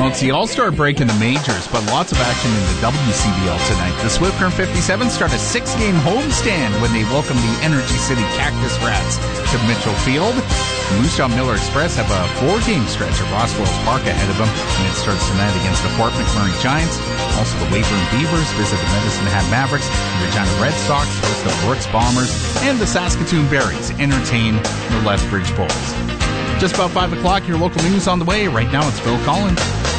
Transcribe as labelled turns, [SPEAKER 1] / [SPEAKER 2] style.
[SPEAKER 1] Well, it's the All-Star break in the majors, but lots of action in the WCBL tonight. The Swift Current 57 start a 6-game homestand when they welcome the Energy City Cactus Rats to Mitchell Field. The Moose Jaw Miller Express have a 4-game stretch at Roswell's Park ahead of them, and it starts tonight against the Fort McMurray Giants. Also, the Weyburn Beavers visit the Medicine Hat Mavericks, the Regina Red Sox host the Brooks Bombers, and the Saskatoon Berries entertain the Lethbridge Bulls. Just about 5 o'clock, your local news on the way. Right now, it's Phil Collins.